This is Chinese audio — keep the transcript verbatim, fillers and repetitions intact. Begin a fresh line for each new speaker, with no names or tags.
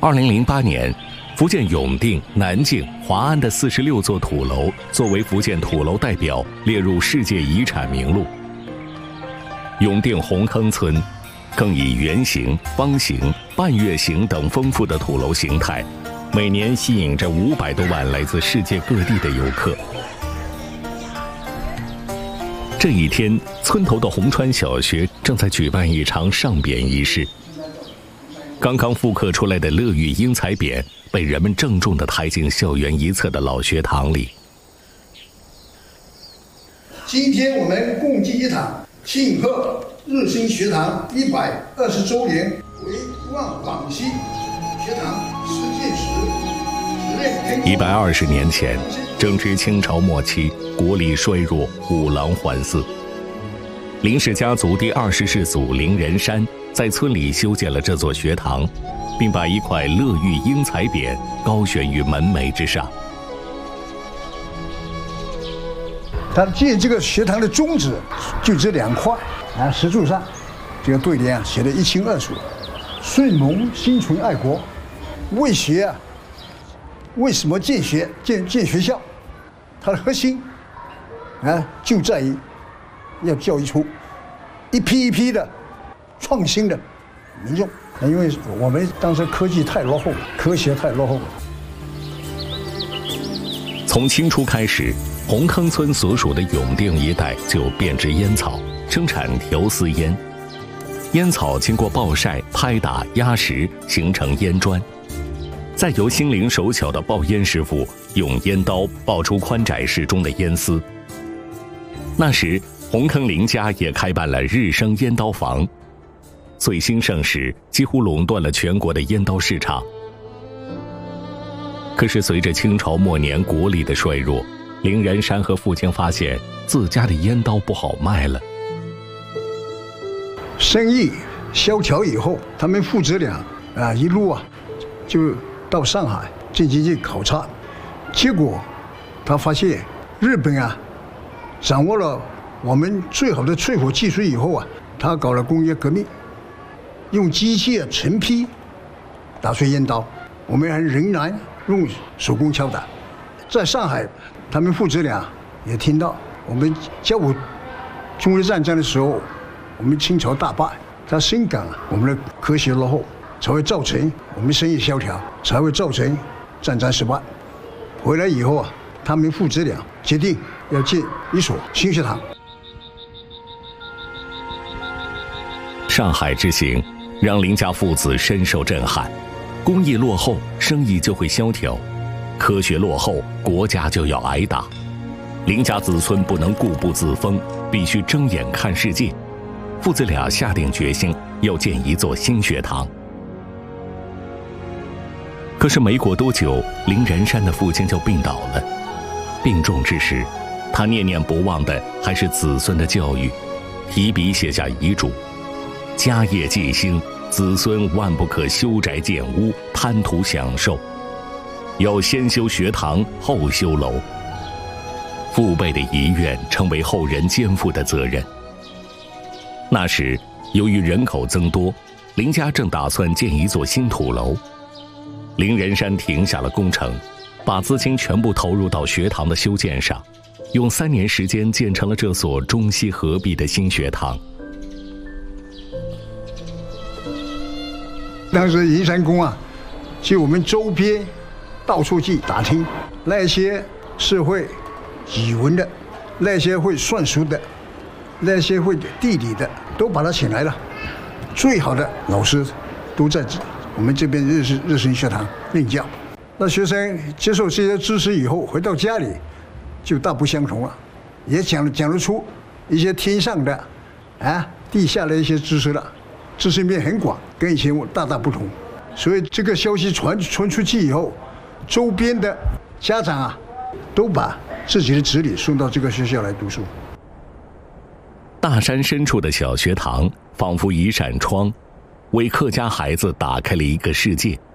二零零八年，福建永定、南靖、华安的四十六座土楼作为福建土楼代表列入世界遗产名录。永定红坑村更以圆形、方形、半月形等丰富的土楼形态，每年吸引着五百多万来自世界各地的游客。这一天，村头的红川小学正在举办一场上匾仪式。刚刚复刻出来的乐玉英才匾被人们郑重地抬进校园一侧的老学堂里。
今天我们共计一堂，庆贺日新学堂一百二十周年，为望广西学堂实践时。
一百二十年前，正值清朝末期，国力衰弱，五郎环伺。林氏家族第二十世祖林仁山在村里修建了这座学堂，并把一块乐玉英才匾高悬于门楣之上。
他建这个学堂的宗旨就这两块啊，石柱上这个对联啊写得一清二楚：顺蒙心存爱国，为学啊，为什么建学建建学校？它的核心啊就在于要教育出一批一批的创新的民众。因为我们当时科技太落后了，科学太落后了。
从清初开始，红坑村所属的永定一带就变植烟草，生产条丝烟。烟草经过暴晒、拍打、压实，形成烟砖，再由心灵手巧的爆烟师傅用烟刀爆出宽窄适中的烟丝。那时，红坑林家也开办了日升烟刀房，最兴盛时几乎垄断了全国的烟刀市场。可是随着清朝末年国力的衰弱，林仁山和父亲发现自家的烟刀不好卖了。
生意萧条以后，他们父子俩啊一路啊就到上海进行去考察，结果他发现日本啊掌握了我们最好的淬火技术以后啊，他搞了工业革命，用机器啊成批打出烟刀，我们还仍然用手工敲打。在上海，他们父子俩也听到我们甲午中日战争的时候，我们清朝大败，他深感我们的科学落后，才会造成我们生意萧条，才会造成战争失败。回来以后啊，他们父子俩决定要建一所新学堂。
上海之行让林家父子深受震撼，工艺落后，生意就会萧条；科学落后，国家就要挨打。林家子孙不能固步自封，必须睁眼看世界。父子俩下定决心要建一座新学堂。可是没过多久，林仁山的父亲就病倒了。病重之时，他念念不忘的还是子孙的教育，提笔写下遗嘱：家业继兴，子孙万不可修宅建屋，贪图享受，要先修学堂，后修楼。父辈的遗愿成为后人肩负的责任。那时，由于人口增多，林家正打算建一座新土楼。林仁山停下了工程，把资金全部投入到学堂的修建上，用三年时间建成了这所中西合璧的新学堂。
当时银山宫啊，就我们周边到处去打听，那些是会语文的，那些会算术的，那些会地理的，都把他请来了。最好的老师都在我们这边日式日新学堂任教。那学生接受这些知识以后，回到家里就大不相同了，也讲讲得出一些天上的啊地下的一些知识了，知识面很广，跟以前大大不同。所以这个消息传传出去以后，周边的家长啊都把自己的子女送到这个学校来读书。
大山深处的小学堂仿佛一扇窗，为客家孩子打开了一个世界。